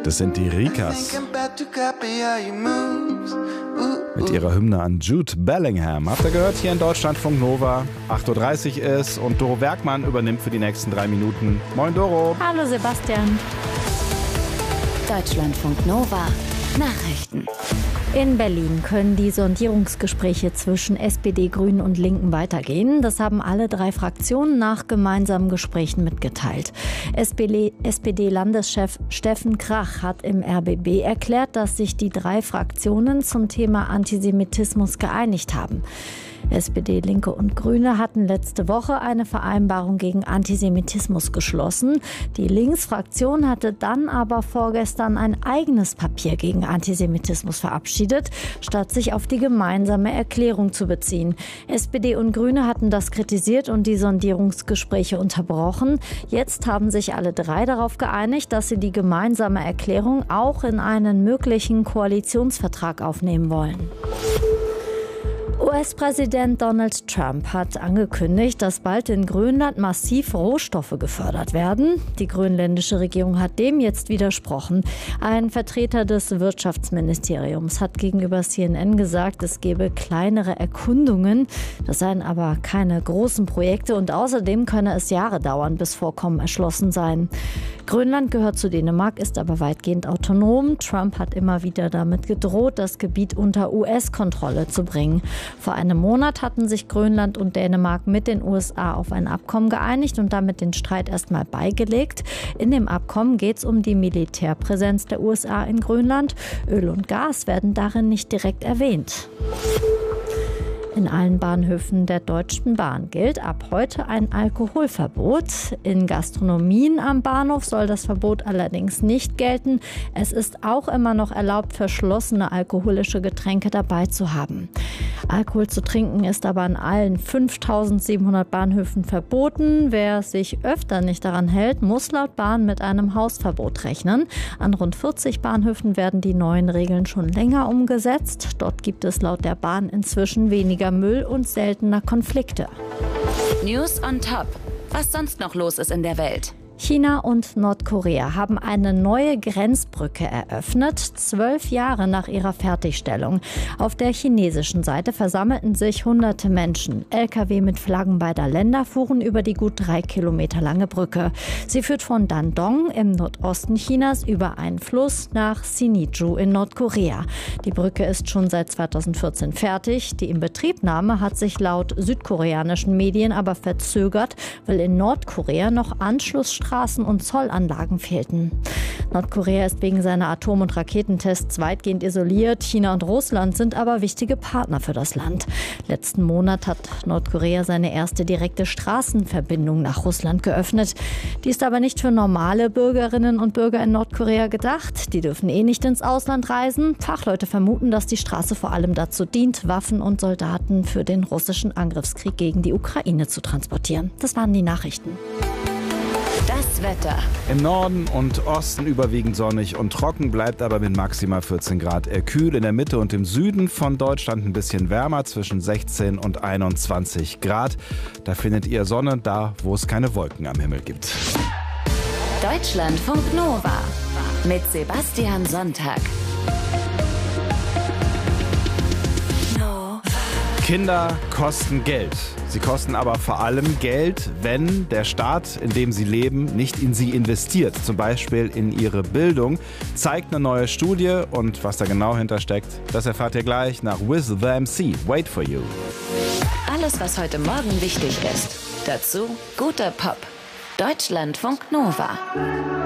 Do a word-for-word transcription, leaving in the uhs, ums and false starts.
Das sind die Rikas. Mit ihrer Hymne an Jude Bellingham. Habt ihr gehört, hier in Deutschlandfunk Nova. acht Uhr dreißig ist und Doro Bergmann übernimmt für die nächsten drei Minuten. Moin Doro. Hallo Sebastian. Deutschlandfunk Nova. Nachrichten. In Berlin können die Sondierungsgespräche zwischen S P D, Grünen und Linken weitergehen. Das haben alle drei Fraktionen nach gemeinsamen Gesprächen mitgeteilt. S P D-Landeschef Steffen Krach hat im R B B erklärt, dass sich die drei Fraktionen zum Thema Antisemitismus geeinigt haben. S P D, Linke und Grüne hatten letzte Woche eine Vereinbarung gegen Antisemitismus geschlossen. Die Linksfraktion hatte dann aber vorgestern ein eigenes Papier gegen Antisemitismus verabschiedet, statt sich auf die gemeinsame Erklärung zu beziehen. S P D und Grüne hatten das kritisiert und die Sondierungsgespräche unterbrochen. Jetzt haben sich alle drei darauf geeinigt, dass sie die gemeinsame Erklärung auch in einen möglichen Koalitionsvertrag aufnehmen wollen. U S-Präsident Donald Trump hat angekündigt, dass bald in Grönland massiv Rohstoffe gefördert werden. Die grönländische Regierung hat dem jetzt widersprochen. Ein Vertreter des Wirtschaftsministeriums hat gegenüber C N N gesagt, es gebe kleinere Erkundungen. Das seien aber keine großen Projekte und außerdem könne es Jahre dauern, bis Vorkommen erschlossen seien. Grönland gehört zu Dänemark, ist aber weitgehend autonom. Trump hat immer wieder damit gedroht, das Gebiet unter U S-Kontrolle zu bringen. Vor einem Monat hatten sich Grönland und Dänemark mit den U S A auf ein Abkommen geeinigt und damit den Streit erstmal beigelegt. In dem Abkommen geht es um die Militärpräsenz der U S A in Grönland. Öl und Gas werden darin nicht direkt erwähnt. In allen Bahnhöfen der Deutschen Bahn gilt ab heute ein Alkoholverbot. In Gastronomien am Bahnhof soll das Verbot allerdings nicht gelten. Es ist auch immer noch erlaubt, verschlossene alkoholische Getränke dabei zu haben. Alkohol zu trinken ist aber an allen fünftausendsiebenhundert Bahnhöfen verboten. Wer sich öfter nicht daran hält, muss laut Bahn mit einem Hausverbot rechnen. An rund vierzig Bahnhöfen werden die neuen Regeln schon länger umgesetzt. Dort gibt es laut der Bahn inzwischen weniger Müll und seltener Konflikte. News on Top. Was sonst noch los ist in der Welt? China und Nordkorea haben eine neue Grenzbrücke eröffnet, zwölf Jahre nach ihrer Fertigstellung. Auf der chinesischen Seite versammelten sich hunderte Menschen. L K W mit Flaggen beider Länder fuhren über die gut drei Kilometer lange Brücke. Sie führt von Dandong im Nordosten Chinas über einen Fluss nach Sinŭiju in Nordkorea. Die Brücke ist schon seit zweitausendvierzehn fertig. Die Inbetriebnahme hat sich laut südkoreanischen Medien aber verzögert, weil in Nordkorea noch Anschlussstraßen und Zollanlagen fehlten. Nordkorea ist wegen seiner Atom- und Raketentests weitgehend isoliert. China und Russland sind aber wichtige Partner für das Land. Letzten Monat hat Nordkorea seine erste direkte Straßenverbindung nach Russland geöffnet. Die ist aber nicht für normale Bürgerinnen und Bürger in Nordkorea gedacht. Die dürfen eh nicht ins Ausland reisen. Fachleute vermuten, dass die Straße vor allem dazu dient, Waffen und Soldaten für den russischen Angriffskrieg gegen die Ukraine zu transportieren. Das waren die Nachrichten. Das Wetter. Im Norden und Osten überwiegend sonnig und trocken, bleibt aber mit maximal vierzehn Grad eher kühl. In der Mitte und im Süden von Deutschland ein bisschen wärmer, zwischen sechzehn und einundzwanzig Grad. Da findet ihr Sonne, da wo es keine Wolken am Himmel gibt. Deutschlandfunk Nova mit Sebastian Sonntag. Kinder kosten Geld. Sie kosten aber vor allem Geld, wenn der Staat, in dem sie leben, nicht in sie investiert. Zum Beispiel in ihre Bildung. Zeigt eine neue Studie und was da genau hintersteckt, das erfahrt ihr gleich nach With the M C. Wait for you. Alles, was heute Morgen wichtig ist. Dazu guter Pop. Deutschlandfunk Nova.